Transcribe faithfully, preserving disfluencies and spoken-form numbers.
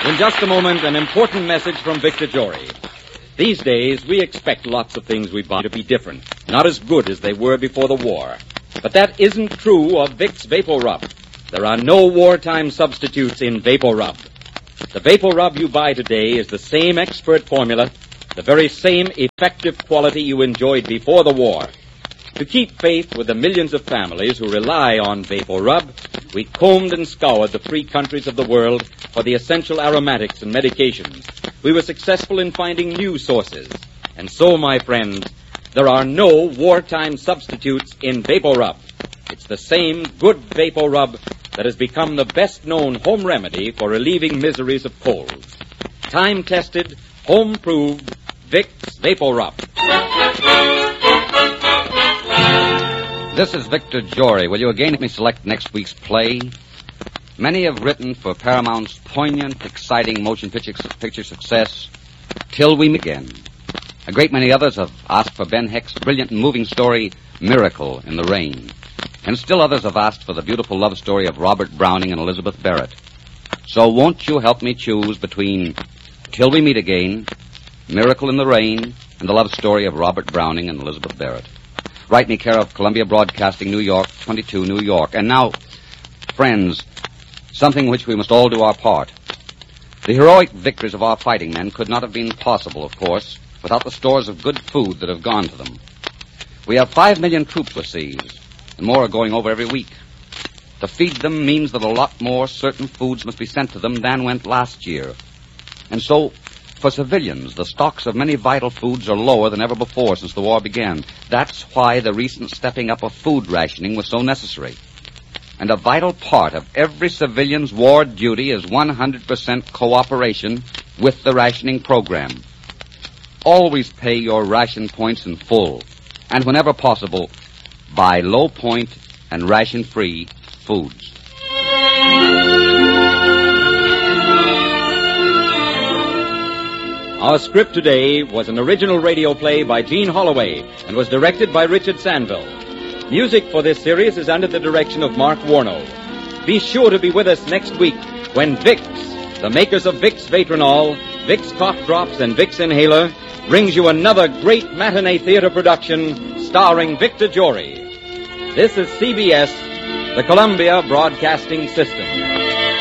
In just a moment, an important message from Victor Jory. These days, we expect lots of things we buy to be different, not as good as they were before the war. But that isn't true of Vicks Vapor Rub. There are no wartime substitutes in Vapor Rub. The Vapor Rub you buy today is the same expert formula, the very same effective quality you enjoyed before the war. To keep faith with the millions of families who rely on Vapor Rub, we combed and scoured the free countries of the world for the essential aromatics and medications. We were successful in finding new sources. And so, my friends, there are no wartime substitutes in Vapor Rub. It's the same good Vapor Rub that has become the best-known home remedy for relieving miseries of colds. Time-tested, home-proved Vicks Vapor Rub. This is Victor Jory. Will you again let me select next week's play? Many have written for Paramount's poignant, exciting motion picture, picture success, Till We Meet Again. A great many others have asked for Ben Hecht's brilliant and moving story, Miracle in the Rain. And still others have asked for the beautiful love story of Robert Browning and Elizabeth Barrett. So won't you help me choose between Till We Meet Again, Miracle in the Rain, and the love story of Robert Browning and Elizabeth Barrett? Write me care of Columbia Broadcasting, New York, twenty-two, New York. And now, friends, something which we must all do our part. The heroic victories of our fighting men could not have been possible, of course, without the stores of good food that have gone to them. We have five million troops overseas, and more are going over every week. To feed them means that a lot more certain foods must be sent to them than went last year. And so, for civilians, the stocks of many vital foods are lower than ever before since the war began. That's why the recent stepping up of food rationing was so necessary. And a vital part of every civilian's war duty is one hundred percent cooperation with the rationing program. Always pay your ration points in full, and whenever possible, buy low-point and ration-free foods. Our script today was an original radio play by Gene Holloway and was directed by Richard Sandville. Music for this series is under the direction of Mark Warno. Be sure to be with us next week when Vicks, the makers of Vicks Vatronol, Vicks Cough Drops, and Vicks Inhaler, brings you another great matinee theater production starring Victor Jory. This is C B S, the Columbia Broadcasting System.